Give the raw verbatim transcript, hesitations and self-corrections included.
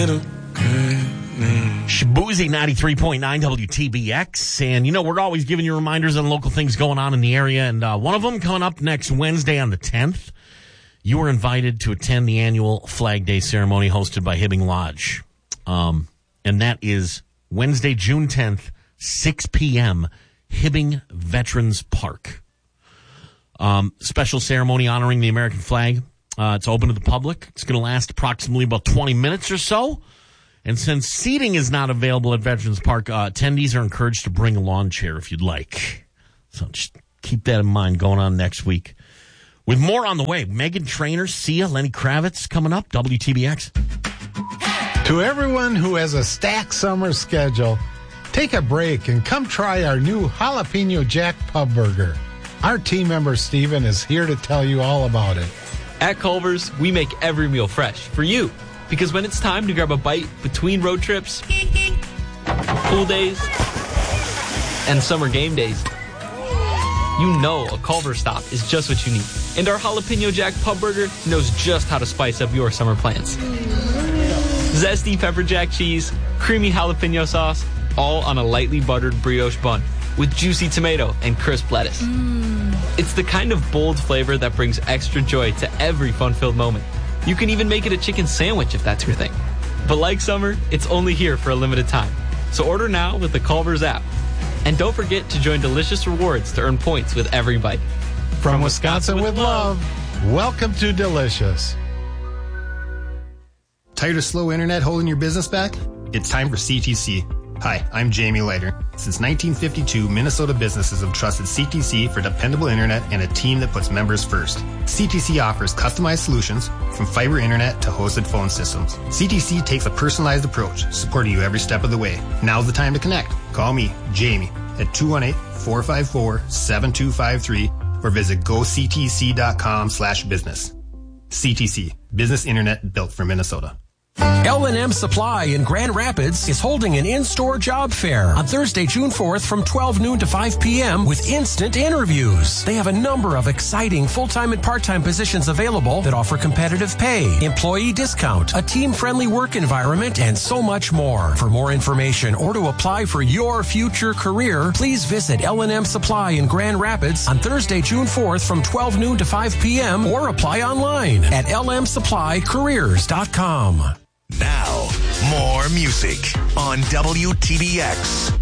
Shabuzi ninety-three point nine W T B X. And, you know, we're always giving you reminders on local things going on in the area. And uh, one of them coming up next Wednesday on the tenth. You are invited to attend the annual Flag Day ceremony hosted by Hibbing Lodge. Um, and that is Wednesday, June tenth, six p.m., Hibbing Veterans Park. Um, special ceremony honoring the American flag. Uh, it's open to the public. It's going to last approximately about twenty minutes or so. And since seating is not available at Veterans Park, uh, attendees are encouraged to bring a lawn chair if you'd like. So just keep that in mind going on next week. With more on the way, Meghan Trainor, Sia, Lenny Kravitz coming up, W T B X. To everyone who has a stacked summer schedule, take a break and come try our new Jalapeno Jack Pub Burger. Our team member Steven is here to tell you all about it. At Culver's, we make every meal fresh for you. Because when it's time to grab a bite between road trips, pool days, and summer game days, you know a Culver's stop is just what you need. And our Jalapeno Jack Pub Burger knows just how to spice up your summer plans. Zesty pepper jack cheese, creamy jalapeno sauce, all on a lightly buttered brioche bun with juicy tomato and crisp lettuce. Mm. It's the kind of bold flavor that brings extra joy to every fun-filled moment. You can even make it a chicken sandwich if that's your thing. But like summer, it's only here for a limited time. So order now with the Culver's app. And don't forget to join Delicious Rewards to earn points with every bite. From, From Wisconsin, Wisconsin with love, love, welcome to Delicious. Tired of slow internet holding your business back? It's time for C T C. Hi, I'm Jamie Leiter. Since nineteen fifty-two, Minnesota businesses have trusted C T C for dependable internet and a team that puts members first. C T C offers customized solutions from fiber internet to hosted phone systems. C T C takes a personalized approach, supporting you every step of the way. Now's the time to connect. Call me, Jamie, at two one eight, four five four, seven two five three or visit go c t c dot com slash business. C T C, business internet built for Minnesota. L and M Supply in Grand Rapids is holding an in-store job fair on Thursday, June fourth from twelve noon to five p.m. with instant interviews. They have a number of exciting full-time and part-time positions available that offer competitive pay, employee discount, a team-friendly work environment, and so much more. For more information or to apply for your future career, please visit L and M Supply in Grand Rapids on Thursday, June fourth from twelve noon to five p.m. or apply online at l m supply careers dot com. Now, more music on W T B X.